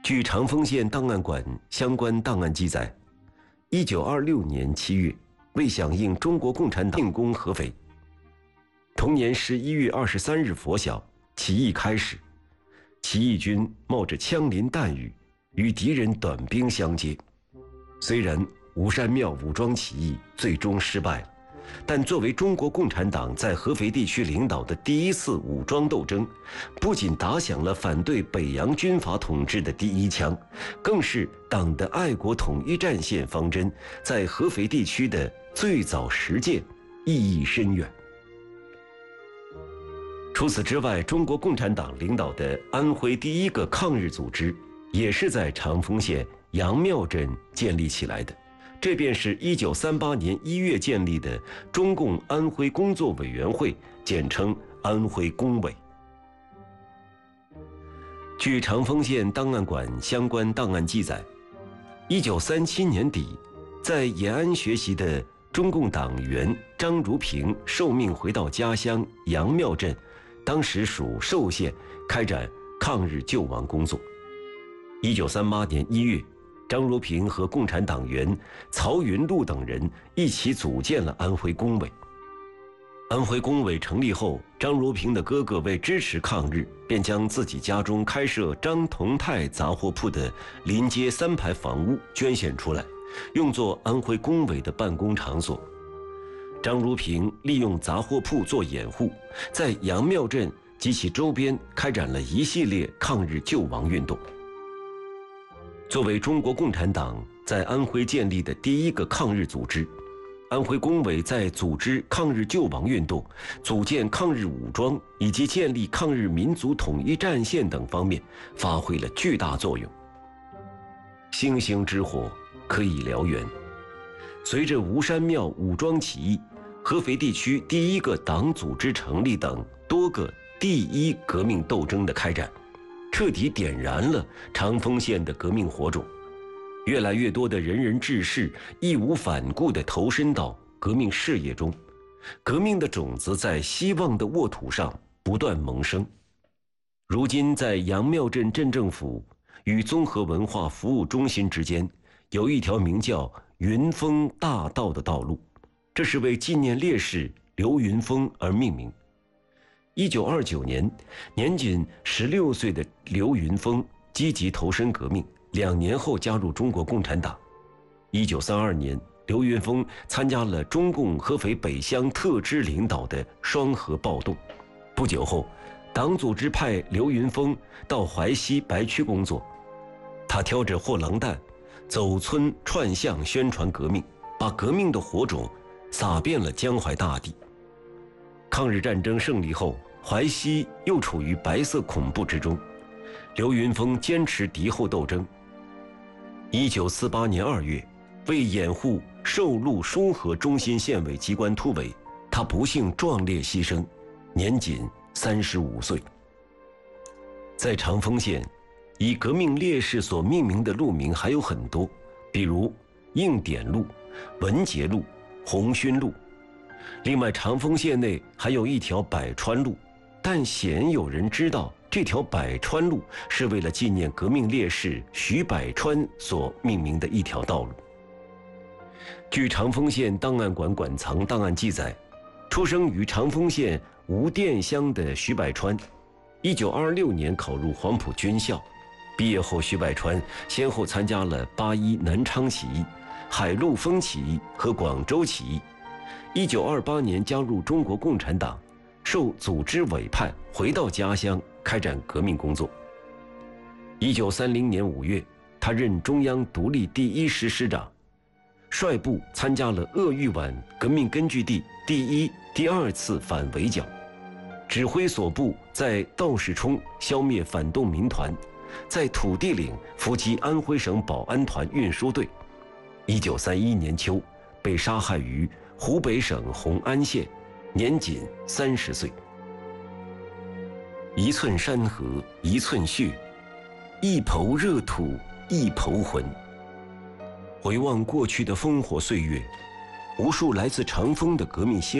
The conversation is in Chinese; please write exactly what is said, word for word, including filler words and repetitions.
据长丰县档案馆相关档案记载，一九二六年七月，为响应中国共产党进攻合肥，同年十一月二十三日拂晓，起义开始。起义军冒着枪林弹雨，与敌人短兵相接。虽然吴山庙武装起义最终失败了，但作为中国共产党在合肥地区领导的第一次武装斗争，不仅打响了反对北洋军阀统治的第一枪，更是党的爱国统一战线方针在合肥地区的最早实践，意义深远。除此之外，中国共产党领导的安徽第一个抗日组织也是在长丰县杨庙镇建立起来的，这便是一九三八年一月建立的中共安徽工作委员会，简称安徽工委。据长丰县档案馆相关档案记载，一九三七年底，在延安学习的中共党员张如平受命回到家乡杨庙镇，当时属寿县，开展抗日救亡工作。一九三八年一月，张如平和共产党员曹云禄等人一起组建了安徽工委。安徽工委成立后，张如平的哥哥为支持抗日，便将自己家中开设张同泰杂货铺的临街三排房屋捐献出来，用作安徽工委的办公场所。张如平利用杂货铺做掩护，在杨庙镇及其周边开展了一系列抗日救亡运动。作为中国共产党在安徽建立的第一个抗日组织，安徽工委在组织抗日救亡运动、组建抗日武装以及建立抗日民族统一战线等方面发挥了巨大作用。星星之火可以燎原。随着吴山庙武装起义、合肥地区第一个党组织成立等多个第一革命斗争的开展，彻底点燃了长丰县的革命火种。越来越多的仁人志士义无反顾地投身到革命事业中，革命的种子在希望的沃土上不断萌生。如今在杨庙镇镇政府与综合文化服务中心之间，有一条名叫云峰大道的道路，这是为纪念烈士刘云峰而命名。一九二九年，年仅十六岁的刘云峰积极投身革命，两年后加入中国共产党。一九三二年，刘云峰参加了中共合肥北乡特支领导的双河暴动。不久后，党组织派刘云峰到淮西白区工作，他挑着货郎担，走村串巷宣传革命，把革命的火种撒遍了江淮大地。抗日战争胜利后，淮西又处于白色恐怖之中，刘云峰坚持敌后斗争。一九四八年二月，为掩护寿禄书河中心县委机关突围，他不幸壮烈牺牲，年仅三十五岁。在长丰县，以革命烈士所命名的路名还有很多，比如应典路、文杰路、红勋路。另外，长丰县内还有一条百川路，但鲜有人知道这条百川路是为了纪念革命烈士徐百川所命名的一条道路。据长丰县档案馆馆藏档案记载，出生于长丰县吴店乡的徐百川，一九二六年考入黄埔军校。毕业后，徐百川先后参加了八一南昌起义、海陆丰起义和广州起义。一九二八年加入中国共产党，受组织委派回到家乡开展革命工作。一九三零年五月，他任中央独立第一师师长，率部参加了鄂豫皖革命根据地第一、第二次反围剿，指挥所部在道士冲消灭反动民团，在土地岭伏击安徽省保安团运输队。一九三一年秋，被杀害于湖北省红安县，年仅三十岁。一寸山河一寸血，一抔热土一抔魂。回望过去的烽火岁月，无数来自长丰的革命先